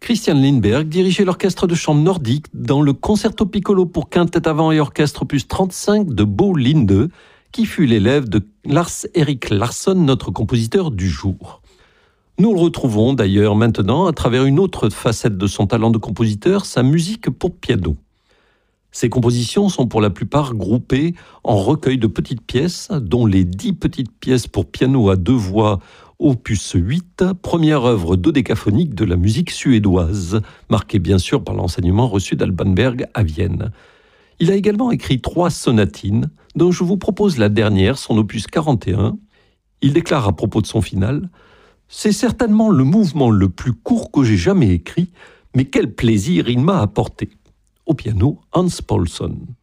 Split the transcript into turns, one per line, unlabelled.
Christian Lindberg dirigeait l'orchestre de chambre nordique dans le concerto piccolo pour quintette avant et orchestre opus 35 de Bo Linde, qui fut l'élève de Lars-Erik Larsson, notre compositeur du jour. Nous le retrouvons d'ailleurs maintenant à travers une autre facette de son talent de compositeur, sa musique pour piano. Ses compositions sont pour la plupart groupées en recueils de petites pièces, dont les 10 petites pièces pour piano à 2 voix, opus 8, première œuvre dodécaphonique de la musique suédoise, marquée bien sûr par l'enseignement reçu d'Alban Berg à Vienne. Il a également écrit 3 sonatines, dont je vous propose la dernière, son opus 41. Il déclare à propos de son final « C'est certainement le mouvement le plus court que j'ai jamais écrit, mais quel plaisir il m'a apporté !» Au piano, Hans Paulsson.